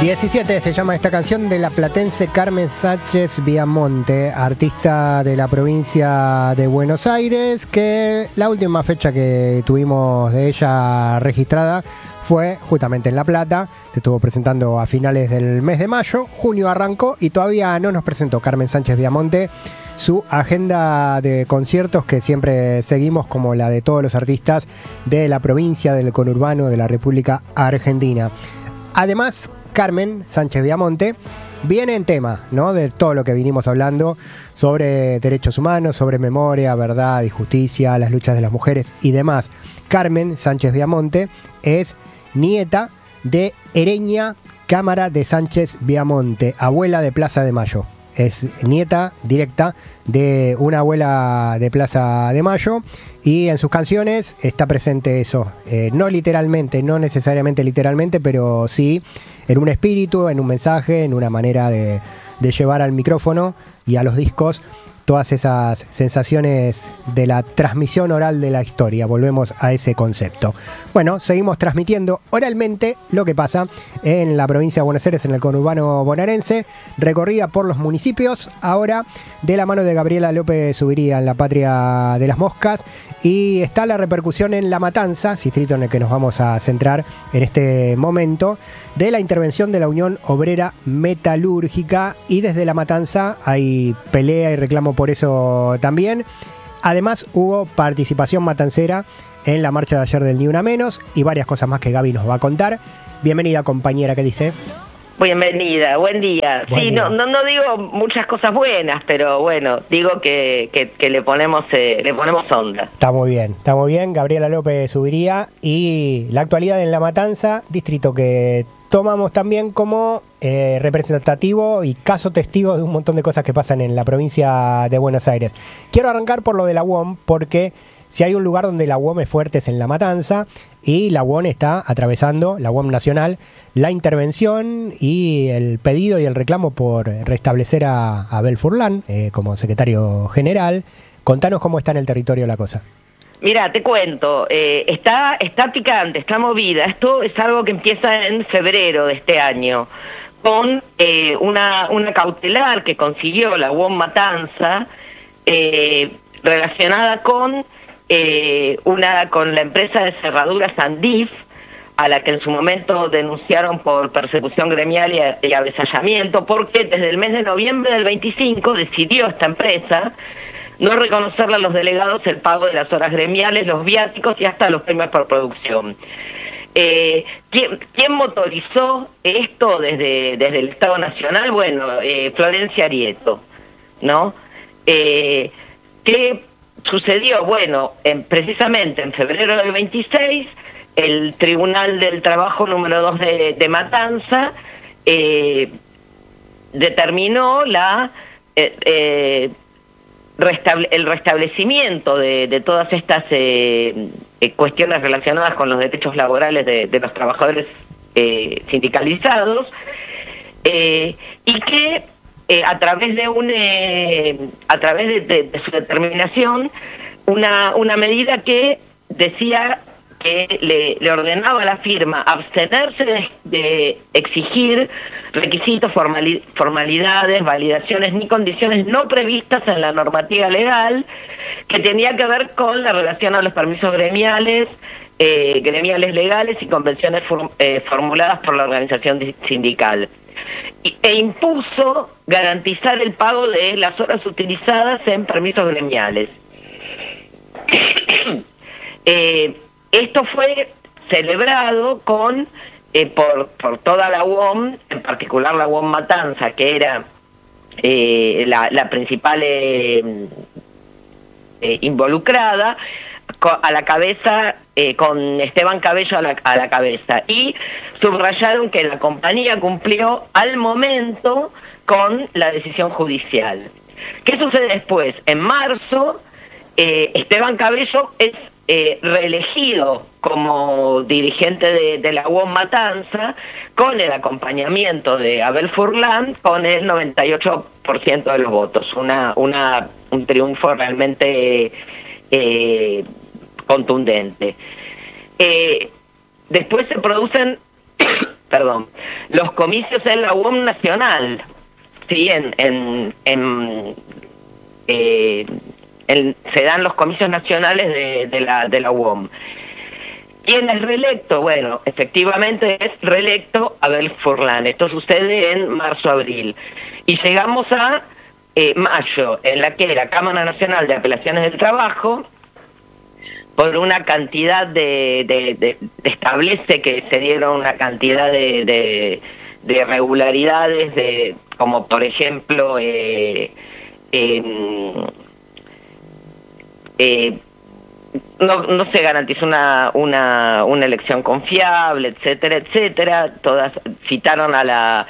17 se llama esta canción de la platense Carmen Sánchez Viamonte, artista de la provincia de Buenos Aires, que la última fecha que tuvimos de ella registrada fue justamente en La Plata. Se estuvo presentando a finales del mes de mayo, junio arrancó y todavía no nos presentó Carmen Sánchez Viamonte su agenda de conciertos que siempre seguimos, como la de todos los artistas de la provincia, del conurbano de la República Argentina. Además, Carmen Sánchez Viamonte viene en tema, ¿no?, de todo lo que vinimos hablando sobre derechos humanos, sobre memoria, verdad y justicia, las luchas de las mujeres y demás. Carmen Sánchez Viamonte es nieta de Ereña Cámara de Sánchez Viamonte, abuela de Plaza de Mayo. Es nieta directa de una abuela de Plaza de Mayo y en sus canciones está presente eso, no literalmente, no necesariamente literalmente, pero sí en un espíritu, en un mensaje, en una manera de llevar al micrófono y a los discos todas esas sensaciones de la transmisión oral de la historia. Volvemos a ese concepto. Bueno, seguimos transmitiendo oralmente lo que pasa en la provincia de Buenos Aires, en el conurbano bonaerense, recorrida por los municipios, ahora de la mano de Gabriela López Zuviría en la Patria de las Moscas, y está la repercusión en La Matanza, distrito en el que nos vamos a centrar en este momento, de la intervención de la Unión Obrera Metalúrgica, y desde La Matanza hay pelea y reclamo por eso también. Además hubo participación matancera en la marcha de ayer del Ni Una Menos y varias cosas más que Gaby nos va a contar. Bienvenida, compañera, ¿qué dice? Bienvenida, buen día. Buen día. No digo muchas cosas buenas, pero bueno, digo que le ponemos onda. Está muy bien. Gabriela López Zuviría y la actualidad en La Matanza, distrito que tomamos también como representativo y caso testigo de un montón de cosas que pasan en la provincia de Buenos Aires. Quiero arrancar por lo de la UOM, porque si hay un lugar donde la UOM es fuerte es en La Matanza, y la UOM está atravesando, la UOM nacional, la intervención y el pedido y el reclamo por restablecer a Abel Furlan como secretario general. Contanos cómo está en el territorio la cosa. Mira, te cuento, está picante, está movida. Esto es algo que empieza en febrero de este año, con una cautelar que consiguió la UOM Matanza, relacionada con la empresa de cerraduras Sandif, a la que en su momento denunciaron por persecución gremial y avasallamiento, porque desde el mes de noviembre del 25 decidió esta empresa no reconocerle a los delegados el pago de las horas gremiales, los viáticos y hasta los premios por producción. ¿Quién motorizó esto desde el Estado Nacional? Bueno, Florencia Arieto, ¿no? ¿Qué sucedió? Bueno, precisamente en febrero del 26, el Tribunal del Trabajo número 2 de Matanza determinó el restablecimiento de todas estas cuestiones relacionadas con los derechos laborales de los trabajadores sindicalizados, y que a través de su determinación, una medida que decía que le ordenaba a la firma abstenerse de exigir requisitos, formalidades, validaciones ni condiciones no previstas en la normativa legal, que tenía que ver con la relación a los permisos gremiales legales y convenciones formuladas por la organización sindical. E impuso garantizar el pago de las horas utilizadas en permisos gremiales. Esto fue celebrado por toda la UOM, en particular la UOM Matanza, que era la principal involucrada, a la cabeza, con Esteban Cabello a la cabeza, y subrayaron que la compañía cumplió al momento con la decisión judicial. ¿Qué sucede después? En marzo, Esteban Cabello es reelegido como dirigente de la UOM Matanza, con el acompañamiento de Abel Furlan, con el 98% de los votos. Un triunfo realmente contundente. Después se producen los comicios en la UOM nacional, ¿sí? Se dan los comicios nacionales de la UOM. ¿Quién es reelecto? Bueno, efectivamente es reelecto Abel Furlan. Esto sucede en marzo-abril. Y llegamos a mayo, en la que la Cámara Nacional de Apelaciones del Trabajo, por una cantidad establece que se dieron una cantidad de irregularidades, como por ejemplo no se garantizó una elección confiable, etcétera, etcétera. Todas citaron a la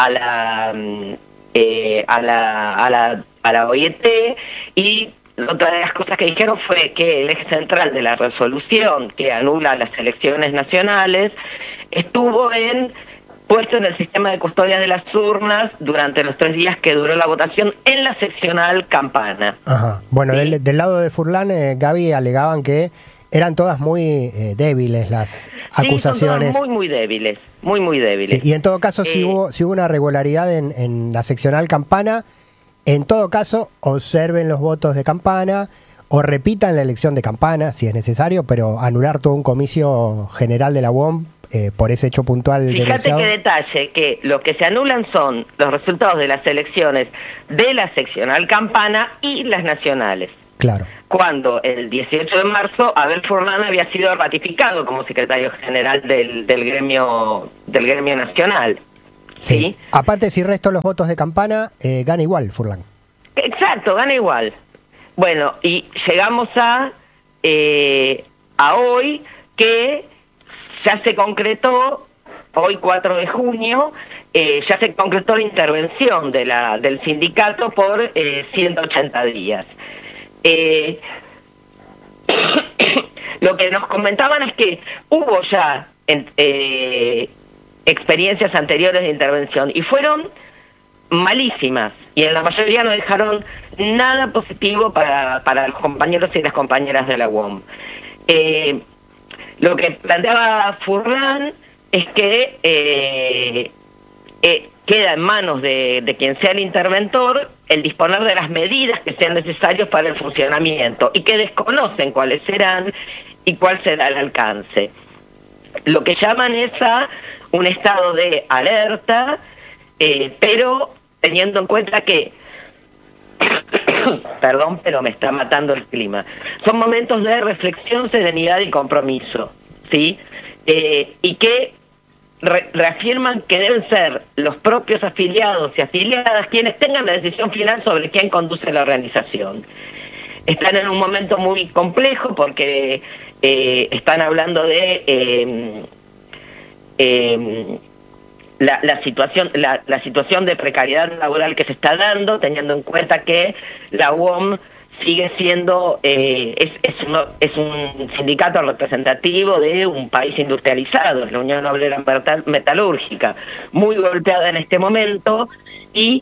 OIT, y otra de las cosas que dijeron fue que el eje central de la resolución que anula las elecciones nacionales estuvo puesto en el sistema de custodia de las urnas durante los 3 días que duró la votación en la seccional Campana. Ajá. Bueno, ¿sí? Del lado de Furlan, Gaby, alegaban que eran todas muy débiles las acusaciones. Sí, son todas muy débiles, muy débiles. Sí, y en todo caso, si hubo una irregularidad en la seccional Campana, en todo caso, observen los votos de Campana o repitan la elección de Campana, si es necesario, pero anular todo un comicio general de la UOM por ese hecho puntual Fíjate denunciado. qué detalle, que lo que se anulan son los resultados de las elecciones de la seccional Campana y las nacionales. Claro. Cuando el 18 de marzo Abel Furlan había sido ratificado como secretario general del gremio nacional. Sí. Aparte, si resto los votos de Campana, gana igual Furlan. Exacto, gana igual. Bueno, y llegamos a hoy, que ya se concretó, hoy 4 de junio, ya se concretó la intervención del sindicato por 180 días. Lo que nos comentaban es que hubo ya experiencias anteriores de intervención y fueron malísimas, y en la mayoría no dejaron nada positivo para los compañeros y las compañeras de la UOM. Lo que planteaba Furlan es que queda en manos de quien sea el interventor el disponer de las medidas que sean necesarias para el funcionamiento, y que desconocen cuáles serán y cuál será el alcance. Lo que llaman es a un estado de alerta, pero teniendo en cuenta que perdón, pero me está matando el clima. Son momentos de reflexión, serenidad y compromiso, ¿sí? Y que reafirman que deben ser los propios afiliados y afiliadas quienes tengan la decisión final sobre quién conduce la organización. Están en un momento muy complejo porque están hablando de la situación de precariedad laboral que se está dando, teniendo en cuenta que la UOM sigue siendo es un sindicato representativo de un país industrializado, es la Unión Obrera Metalúrgica, muy golpeada en este momento, y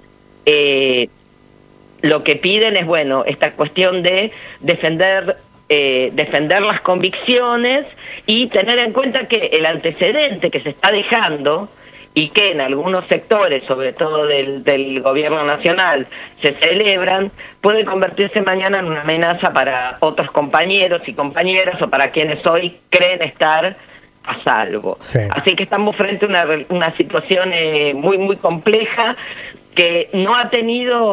lo que piden es, bueno, esta cuestión de defender las convicciones y tener en cuenta que el antecedente que se está dejando, y que en algunos sectores, sobre todo del gobierno nacional, se celebran, puede convertirse mañana en una amenaza para otros compañeros y compañeras, o para quienes hoy creen estar a salvo. Sí. Así que estamos frente a una situación muy compleja, que no ha tenido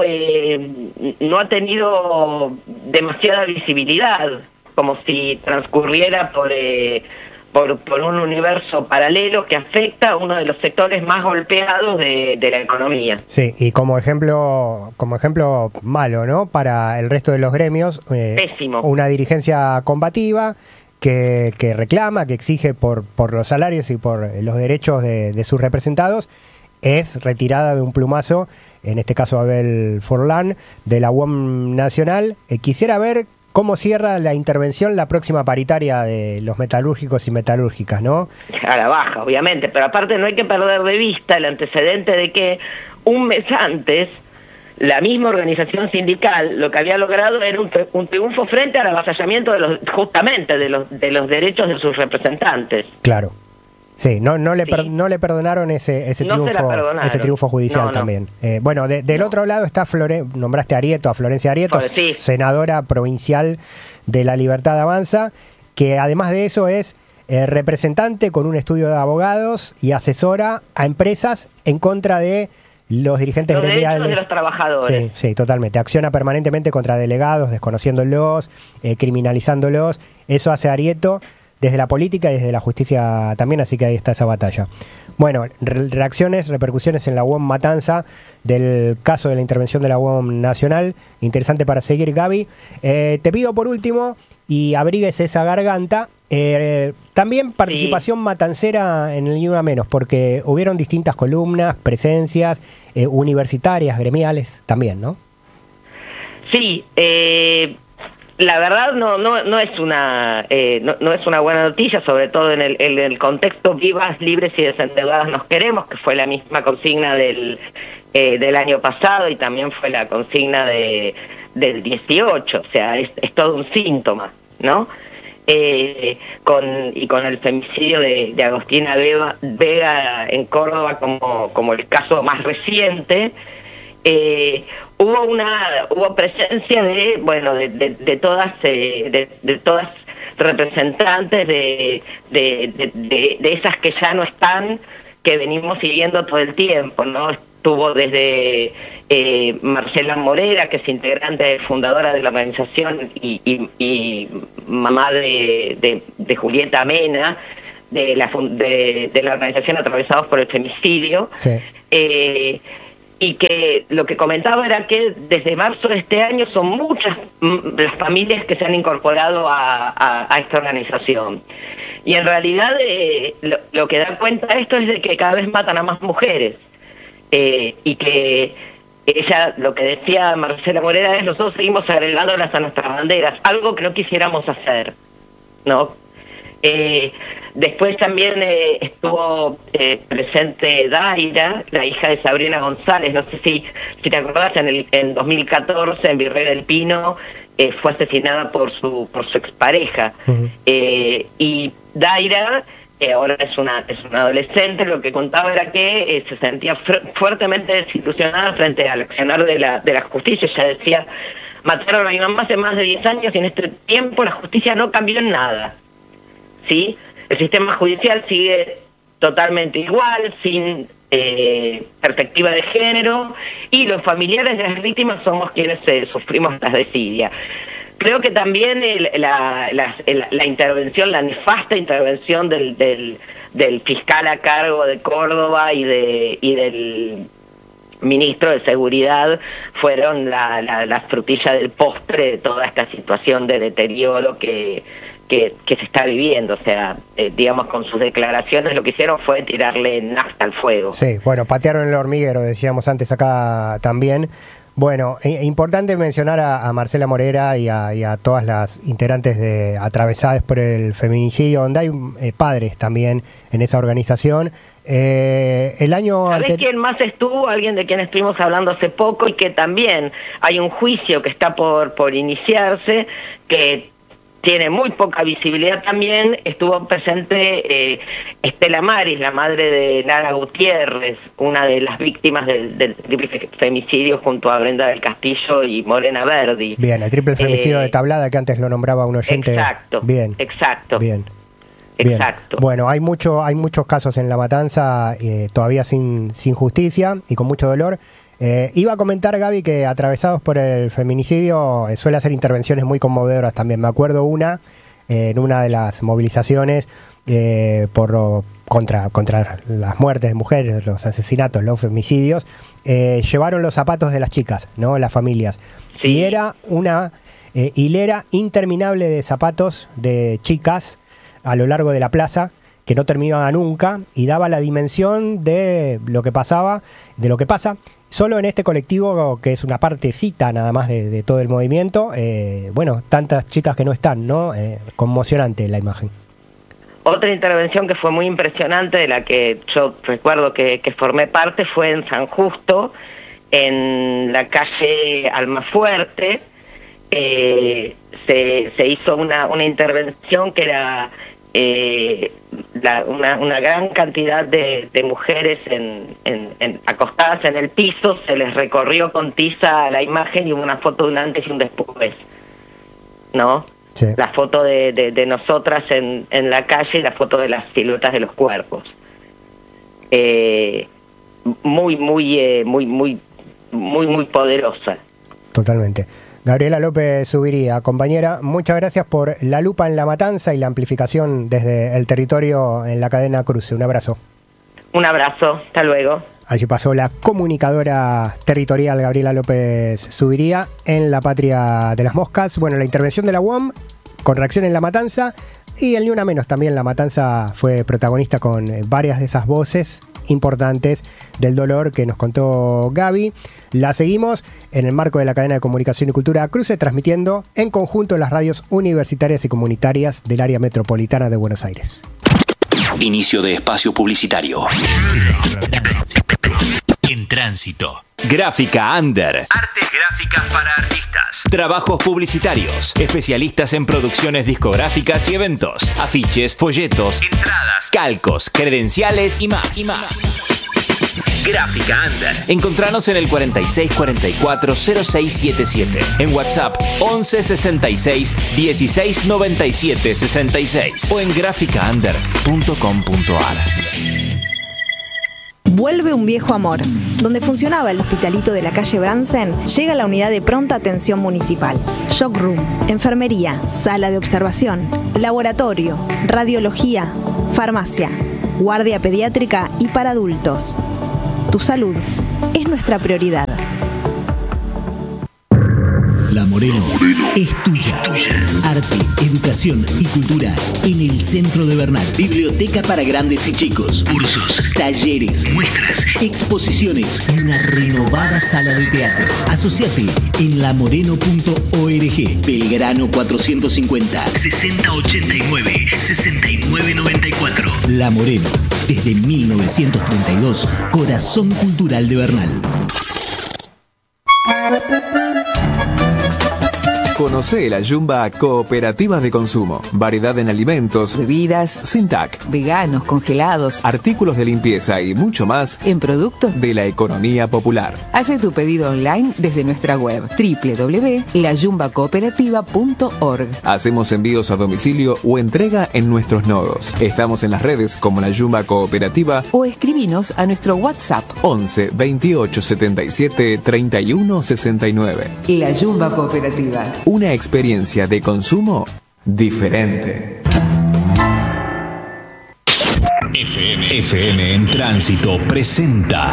demasiada visibilidad, como si transcurriera por un universo paralelo que afecta a uno de los sectores más golpeados de la economía. Sí, y como ejemplo malo, ¿no? Para el resto de los gremios, pésimo. Una dirigencia combativa que reclama, que exige por los salarios y por los derechos de sus representados, es retirada de un plumazo, en este caso Abel Furlan, de la UOM Nacional. Quisiera ver cómo cierra la intervención la próxima paritaria de los metalúrgicos y metalúrgicas, ¿no? A la baja, obviamente, pero aparte no hay que perder de vista el antecedente de que un mes antes la misma organización sindical lo que había logrado era un triunfo frente al avasallamiento justamente de los derechos de sus representantes. Claro. Sí, no le perdonaron ese triunfo judicial también. Bueno, del otro lado está nombraste a Florencia Arieto, sí, senadora provincial de La Libertad Avanza, que además de eso es representante con un estudio de abogados y asesora a empresas en contra de los dirigentes gremiales. De los trabajadores. Sí, totalmente. Acciona permanentemente contra delegados, desconociéndolos, criminalizándolos. Eso hace Arieto desde la política y desde la justicia también, así que ahí está esa batalla. Bueno, repercusiones en la UOM Matanza del caso de la intervención de la UOM Nacional. Interesante para seguir, Gaby. Te pido por último, y abrigues esa garganta, también participación matancera en el Ni Una Menos, porque hubieron distintas columnas, presencias universitarias, gremiales también, ¿no? Sí, la verdad no es una buena noticia, sobre todo en el contexto vivas, libres y desendeudadas nos queremos, que fue la misma consigna del año pasado y también fue la consigna del 18, o sea, es todo un síntoma, ¿no? Con el femicidio de Agostina Vega en Córdoba como el caso más reciente. Hubo presencia de todas representantes de esas que ya no están, que venimos siguiendo todo el tiempo, ¿no? Estuvo desde Marcela Morera, que es integrante fundadora de la organización y mamá de Julieta Mena, de la organización Atravesados por el Femicidio. Sí. Y que lo que comentaba era que desde marzo de este año son muchas las familias que se han incorporado a esta organización. Y en realidad lo que da cuenta esto es de que cada vez matan a más mujeres. Y que ella, lo que decía Marcela Morera, es: nosotros seguimos agregándolas a nuestras banderas, algo que no quisiéramos hacer, ¿no? Después también estuvo presente Daira, la hija de Sabrina González. No sé si te acordás, en 2014 en Virrey del Pino fue asesinada por su expareja. Uh-huh. Y Daira, ahora es una adolescente, lo que contaba era que se sentía fuertemente desilusionada frente al accionar de la justicia. Ella decía: mataron a mi mamá hace más de 10 años y en este tiempo la justicia no cambió en nada. ¿Sí? El sistema judicial sigue totalmente igual, sin perspectiva de género, y los familiares de las víctimas somos quienes sufrimos las desidias. Creo que también la intervención, la nefasta intervención del fiscal a cargo de Córdoba y del ministro de Seguridad fueron la frutilla del postre de toda esta situación de deterioro que se está viviendo. O sea, digamos, con sus declaraciones lo que hicieron fue tirarle nafta al fuego. Sí, bueno, patearon el hormiguero, decíamos antes acá también. Bueno, importante mencionar a Marcela Morera y a todas las integrantes de Atravesadas por el Feminicidio, donde hay padres también en esa organización. El año anterior... ¿Sabés quién más estuvo? Alguien de quien estuvimos hablando hace poco, y que también hay un juicio que está por iniciarse, que tiene muy poca visibilidad también. Estuvo presente Estela Maris, la madre de Lara Gutiérrez, una de las víctimas del triple femicidio junto a Brenda del Castillo y Morena Verdi. Bien, el triple femicidio de Tablada, que antes lo nombraba un oyente. Exacto. Bien. Exacto. Bien. Exacto. Bueno, hay muchos casos en La Matanza todavía sin justicia y con mucho dolor. Iba a comentar, Gaby, que Atravesados por el Feminicidio suele hacer intervenciones muy conmovedoras también. Me acuerdo en una de las movilizaciones contra las muertes de mujeres, los asesinatos, los femicidios, llevaron los zapatos de las chicas, ¿no? Las familias. Sí. Y era una hilera interminable de zapatos de chicas a lo largo de la plaza, que no terminaba nunca, y daba la dimensión de lo que pasaba, de lo que pasa solo en este colectivo, que es una partecita nada más de todo el movimiento. Bueno, tantas chicas que no están, ¿no? Conmocionante la imagen. Otra intervención que fue muy impresionante, de la que yo recuerdo que formé parte, fue en San Justo, en la calle Almafuerte. Se hizo una intervención que era una gran cantidad de mujeres acostadas en el piso, se les recorrió con tiza la imagen y hubo una foto de un antes y un después, ¿no? Sí. La foto de nosotras en la calle y la foto de las siluetas de los cuerpos. Muy poderosa. Totalmente. Gabriela López Zuviría, compañera, muchas gracias por la lupa en la matanza y la amplificación desde el territorio en la cadena Cruce. Un abrazo. Un abrazo, hasta luego. Allí pasó la comunicadora territorial Gabriela López Zuviría en la patria de las moscas. Bueno, la intervención de la UOM con reacción en la matanza y el Ni Una Menos también. La matanza fue protagonista con varias de esas voces importantes del dolor que nos contó Gaby. La seguimos en el marco de la cadena de comunicación y cultura Cruce, transmitiendo en conjunto las radios universitarias y comunitarias del área metropolitana de Buenos Aires. Inicio de espacio publicitario. En tránsito. Gráfica Under. Artes gráficas para artistas. Trabajos publicitarios. Especialistas en producciones discográficas y eventos. Afiches, folletos, entradas, calcos, credenciales y más. Gráfica Under. Encontranos en el 4644-0677. En WhatsApp 1166 1697 66 o en graficaunder.com.ar. Vuelve un viejo amor. Donde funcionaba el hospitalito de la calle Bransen, llega la unidad de pronta atención municipal. Shock Room, enfermería, sala de observación, laboratorio, radiología, farmacia, guardia pediátrica y para adultos. Tu salud es nuestra prioridad. La Moreno es tuya. Arte, educación y cultura en el centro de Bernal. Biblioteca para grandes y chicos. Cursos, Talleres, muestras exposiciones. y una renovada sala de teatro. Asociate en lamoreno.org. Belgrano 450. 6089 6994. La Moreno, desde 1932, corazón cultural de Bernal. Conocé la Yumba Cooperativa de Consumo. Variedad en alimentos, bebidas, sin TAC, veganos, congelados, artículos de limpieza y mucho más en productos de la economía popular. Hace tu pedido online desde nuestra web www.layumbacooperativa.org. Hacemos envíos a domicilio o entrega en nuestros nodos. Estamos en las redes como la Yumba Cooperativa O escribinos a nuestro WhatsApp 11 28 77 31 69. La Yumba Cooperativa. Una experiencia de consumo diferente. FM en Tránsito presenta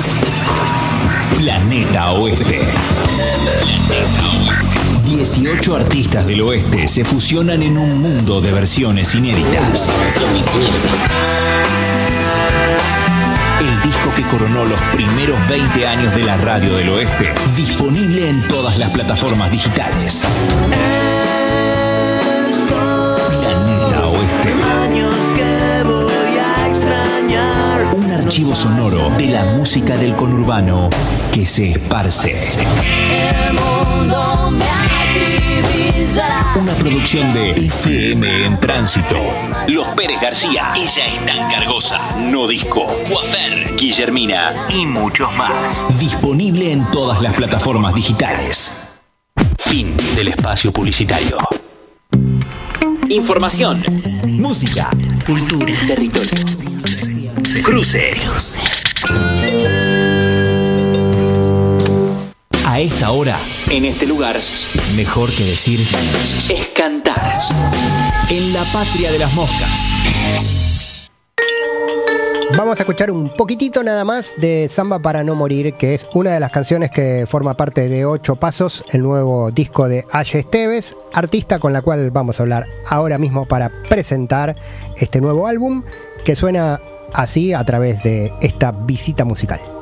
Planeta Oeste. 18 artistas del oeste se fusionan en un mundo de versiones inéditas. El disco que coronó los primeros 20 años de la radio del oeste, disponible en todas las plataformas digitales. Planeta Oeste. Un archivo sonoro de la música del conurbano que se esparce. Una producción de FM en Tránsito. Los Pérez García. Ella es tan cargosa. No Disco. Coafer. Guillermina. Y muchos más. Disponible en todas las plataformas digitales. Fin del espacio publicitario. Información. Música. Cultura. Territorio. Cruce. A esta hora, En este lugar, mejor que decir, es cantar. en la patria de las moscas. Vamos a escuchar un poquitito nada más de Samba para no morir, que es una de las canciones que forma parte de 8 Pasos, el nuevo disco de Aye Esteves, artista con la cual vamos a hablar ahora mismo para presentar este nuevo álbum que suena así a través de esta visita musical.